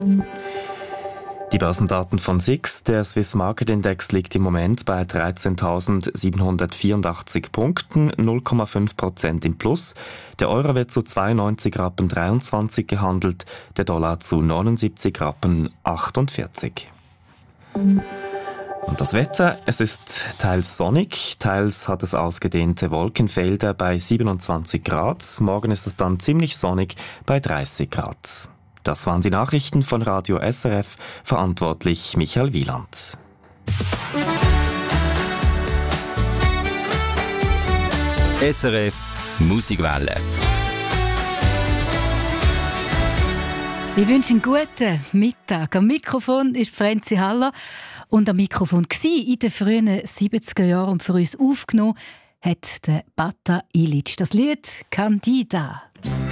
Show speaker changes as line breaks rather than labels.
Die Börsendaten von SIX, der Swiss Market Index, liegt im Moment bei 13.784 Punkten, 0,5% im Plus. Der Euro wird zu 92,23 Rappen gehandelt, der Dollar zu 79,48 Rappen. Und das Wetter, es ist teils sonnig, teils hat es ausgedehnte Wolkenfelder bei 27 Grad. Morgen ist es dann ziemlich sonnig bei 30 Grad. Das waren die Nachrichten von Radio SRF, verantwortlich Michael Wieland.
SRF Musikwelle.
Ich wünsche einen guten Mittag. Am Mikrofon ist Franzi Haller und am Mikrofon war in den frühen 70er Jahren und für uns aufgenommen hat der Bata Ilic das Lied «Candida».